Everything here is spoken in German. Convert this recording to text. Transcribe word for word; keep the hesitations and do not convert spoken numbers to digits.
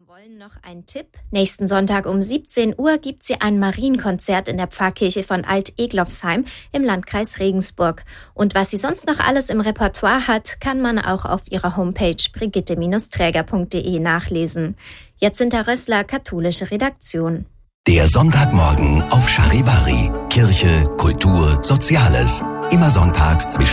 wollen noch einen Tipp? Nächsten Sonntag um siebzehn Uhr gibt sie ein Marienkonzert in der Pfarrkirche von Alt-Eglofsheim im Landkreis Regensburg. Und was sie sonst noch alles im Repertoire hat, kann man auch auf ihrer Homepage brigitte Träger punkt de nachlesen. Jetzt Sinta Rössler, katholische Redaktion. Der Sonntagmorgen auf Charivari. Kirche, Kultur, Soziales. Immer sonntags zwischen